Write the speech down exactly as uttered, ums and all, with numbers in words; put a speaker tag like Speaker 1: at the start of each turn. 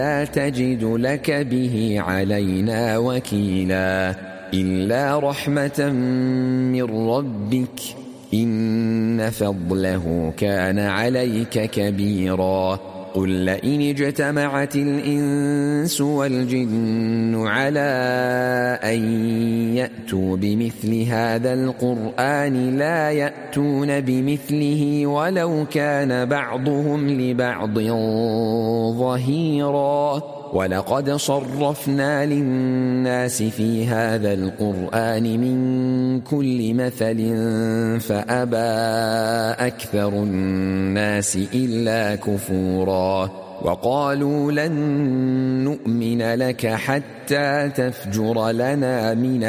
Speaker 1: لا تجد لك به علينا وكيلا إلا رحمة من ربك إن فضله كان عليك كبيرا قل لئن اجتمعت الإنس والجن على أن يأتوا بمثل هذا القرآن لا يأتون بمثله ولو كان بعضهم لبعض ظهيرا ولقد صرفنا للناس في هذا القرآن من كل مثل فأبى أكثر الناس إلا كفورا وقالوا لن نؤمن لك حتى تفجر لنا من